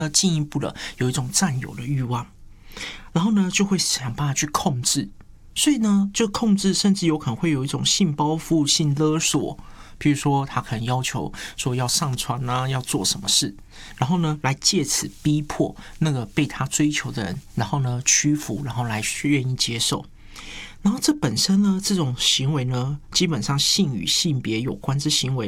进一步的有一种占有的欲望，然后呢就会想办法去控制，所以呢就控制，甚至有可能会有一种性包袱、性勒索。譬如说，他可能要求说要上传啊，要做什么事，然后呢，来借此逼迫那个被他追求的人，然后呢屈服，然后来愿意接受。然后这本身呢，这种行为呢，基本上性与性别有关之行为